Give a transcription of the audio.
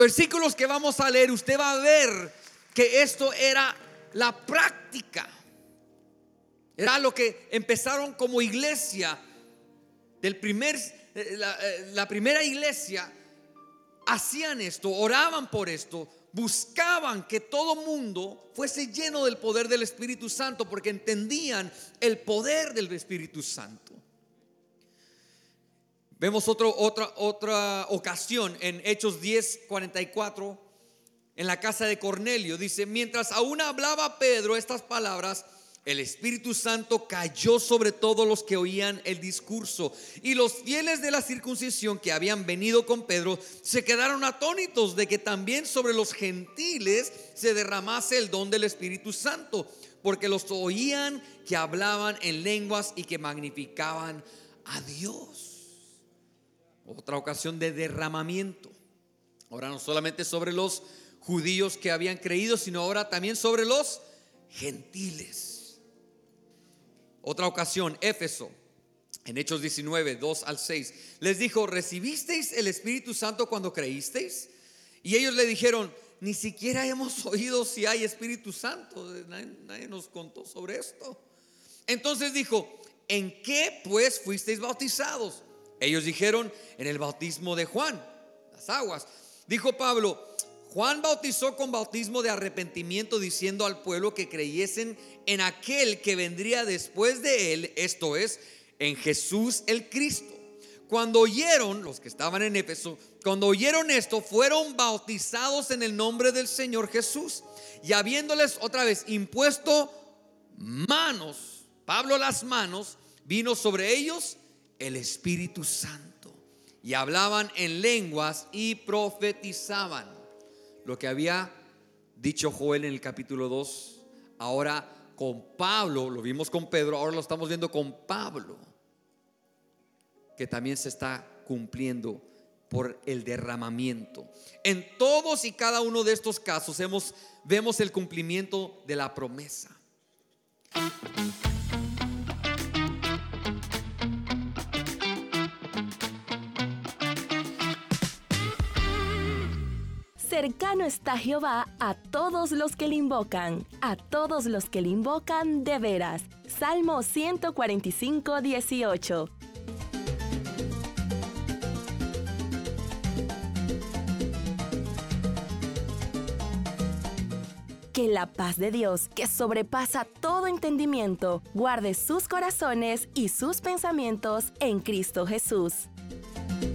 versículos que vamos a leer, usted va a ver que esto era la práctica. Era lo que empezaron como iglesia la primera iglesia. Hacían esto, oraban por esto, buscaban que todo mundo fuese lleno del poder del Espíritu Santo, porque entendían el poder del Espíritu Santo. Vemos otra ocasión en Hechos 10:44, en la casa de Cornelio. Dice: mientras aún hablaba Pedro estas palabras, el Espíritu Santo cayó sobre todos los que oían el discurso, y los fieles de la circuncisión que habían venido con Pedro se quedaron atónitos de que también sobre los gentiles se derramase el don del Espíritu Santo, porque los oían que hablaban en lenguas y que magnificaban a Dios. Otra ocasión de derramamiento. Ahora no solamente sobre los judíos que habían creído, sino ahora también sobre los gentiles. Otra ocasión, Éfeso, en Hechos 19:2-6, les dijo: ¿recibisteis el Espíritu Santo cuando creísteis? Y ellos le dijeron: ni siquiera hemos oído si hay Espíritu Santo. Nadie nos contó sobre esto. Entonces dijo: ¿en qué pues fuisteis bautizados? Ellos dijeron: en el bautismo de Juan, las aguas. Dijo Pablo: Juan bautizó con bautismo de arrepentimiento, diciendo al pueblo que creyesen en aquel que vendría después de él, esto es, en Jesús el Cristo. Cuando oyeron, los que estaban en Éfeso, cuando oyeron esto, fueron bautizados en el nombre del Señor Jesús. Y habiéndoles otra vez impuesto manos, Pablo las manos, vino sobre ellos el Espíritu Santo, y hablaban en lenguas y profetizaban. Lo que había dicho Joel en el capítulo 2, ahora con Pablo, lo vimos con Pedro, ahora lo estamos viendo con Pablo, que también se está cumpliendo por el derramamiento. En todos y cada uno de estos casos vemos el cumplimiento de la promesa. Cercano está Jehová a todos los que le invocan, a todos los que le invocan de veras. Salmo 145:18. Que la paz de Dios, que sobrepasa todo entendimiento, guarde sus corazones y sus pensamientos en Cristo Jesús.